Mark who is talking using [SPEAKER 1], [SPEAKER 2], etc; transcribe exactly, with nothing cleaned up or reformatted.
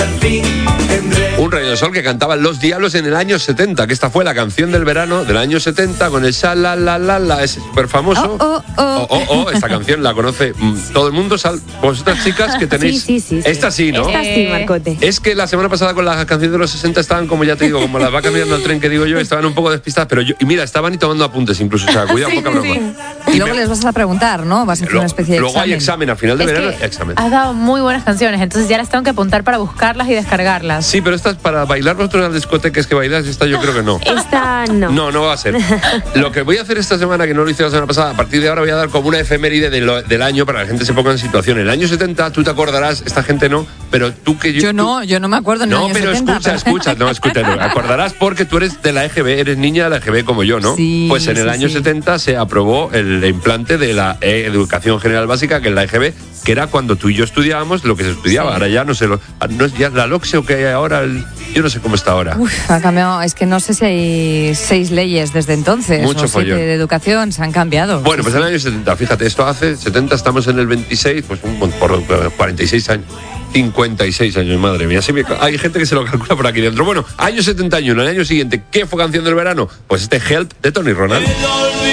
[SPEAKER 1] Un rayo de sol que cantaban Los Diablos en el año setenta, que esta fue la canción del verano del año setenta con el sha la la la la, es súper famoso.
[SPEAKER 2] Oh, oh, oh.
[SPEAKER 1] Oh, oh, oh, esta canción la conoce mm, todo el mundo, sal, vosotras chicas que tenéis.
[SPEAKER 2] Sí, sí, sí, sí.
[SPEAKER 1] Esta sí, ¿no?
[SPEAKER 2] Esta sí, Marcote.
[SPEAKER 1] Es que la semana pasada con las canciones de los sesenta estaban, como ya te digo, como las vacas mirando al tren que digo yo, estaban un poco despistadas, pero yo, y mira, estaban y tomando apuntes incluso, o sea, cuidado,
[SPEAKER 2] Sí,
[SPEAKER 1] poca
[SPEAKER 2] sí,
[SPEAKER 1] broma.
[SPEAKER 2] sí. Y luego les vas a preguntar, ¿no? Vas a hacer una especie de
[SPEAKER 1] Luego
[SPEAKER 2] examen.
[SPEAKER 1] hay examen, a final de
[SPEAKER 3] Es
[SPEAKER 1] verano,
[SPEAKER 3] que
[SPEAKER 1] examen.
[SPEAKER 3] has dado muy buenas canciones, entonces ya las tengo que apuntar para buscarlas y descargarlas.
[SPEAKER 1] Sí, pero esta es para bailar vosotros en las discotecas que bailas, esta yo creo que no.
[SPEAKER 4] Esta no.
[SPEAKER 1] No, no va a ser. Lo que voy a hacer esta semana, que no lo hice la semana pasada, a partir de ahora voy a dar como una efeméride de lo- del año para que la gente se ponga en situación. El año setenta, tú te acordarás, esta gente no, pero tú que yo...
[SPEAKER 2] Yo no, yo no me acuerdo en el
[SPEAKER 1] No,
[SPEAKER 2] año
[SPEAKER 1] pero
[SPEAKER 2] setenta,
[SPEAKER 1] escucha,
[SPEAKER 2] pero-
[SPEAKER 1] escucha, no, escucha, no, acordarás porque tú eres de la E G B, eres niña de la E G B como yo, ¿no?
[SPEAKER 2] Sí,
[SPEAKER 1] pues en el
[SPEAKER 2] sí,
[SPEAKER 1] año
[SPEAKER 2] sí.
[SPEAKER 1] setenta se aprobó el implante de la eh, Educación General Básica, que es la E G B, que era cuando tú y yo estudiábamos lo que se estudiaba.
[SPEAKER 2] Sí.
[SPEAKER 1] Ahora ya no sé, lo, no es ya la LOCSE que hay ahora, el- yo no sé cómo está ahora.
[SPEAKER 2] Uf, ha cambiado. Es que no sé si hay seis leyes desde entonces.
[SPEAKER 1] Mucho
[SPEAKER 2] o siete
[SPEAKER 1] follón.
[SPEAKER 2] de educación, se han cambiado.
[SPEAKER 1] Bueno, pues
[SPEAKER 2] Sí,
[SPEAKER 1] en el año setenta, fíjate, esto hace setenta, estamos en el veintiséis, pues un, por cuarenta y seis años. cincuenta y seis años, madre mía. Sí, me- hay gente que se lo calcula por aquí dentro. Bueno, año setenta y uno, el año siguiente, ¿qué fue canción del verano? Pues este Help de Tony Ronald.